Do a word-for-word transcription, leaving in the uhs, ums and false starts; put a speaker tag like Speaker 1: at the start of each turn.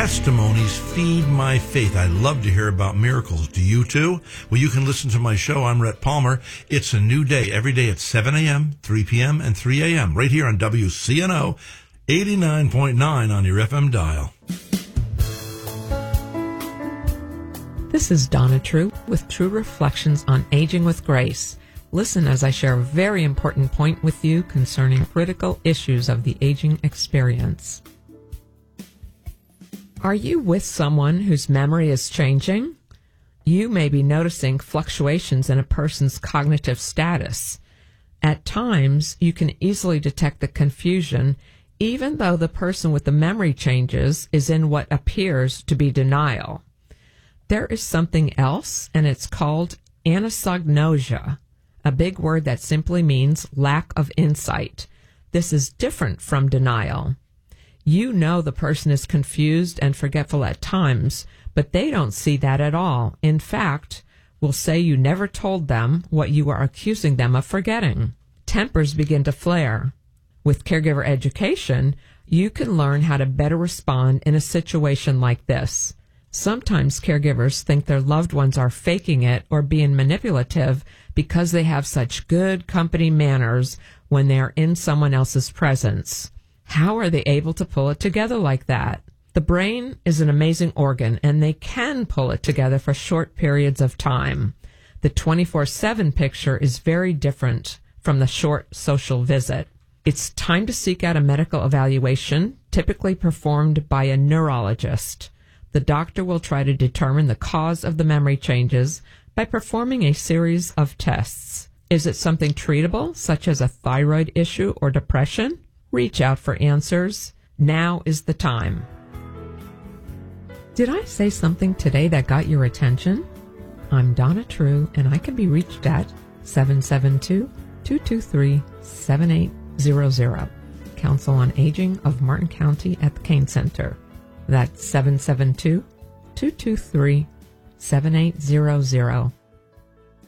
Speaker 1: Testimonies feed my faith. I love to hear about miracles. Do you too? Well, you can listen to my show. I'm Rhett Palmer. It's a new day every day at seven a.m., three p.m., and three a.m. right here on W C N O eighty-nine point nine on your F M dial.
Speaker 2: This is Donna True with True Reflections on Aging with Grace. Listen as I share a very important point with you concerning critical issues of the aging experience. Are you with someone whose memory is changing? You may be noticing fluctuations in a person's cognitive status. At times, you can easily detect the confusion, even though the person with the memory changes is in what appears to be denial. There is something else, and it's called anosognosia, a big word that simply means lack of insight. This is different from denial. You know the person is confused and forgetful at times, but they don't see that at all. In fact, will say you never told them what you are accusing them of forgetting. Tempers begin to flare. With caregiver education, you can learn how to better respond in a situation like this. Sometimes caregivers think their loved ones are faking it or being manipulative because they have such good company manners when they are in someone else's presence. How are they able to pull it together like that? The brain is an amazing organ, and they can pull it together for short periods of time. The twenty-four seven picture is very different from the short social visit. It's time to seek out a medical evaluation, typically performed by a neurologist. The doctor will try to determine the cause of the memory changes by performing a series of tests. Is it something treatable, such as a thyroid issue or depression? Reach out for answers. Now is the time. Did I say something today that got your attention? I'm Donna True, and I can be reached at seven seven two, two two three, seven eight zero zero. Council on Aging of Martin County at the Kane Center. That's seven seven two, two two three, seven eight zero zero.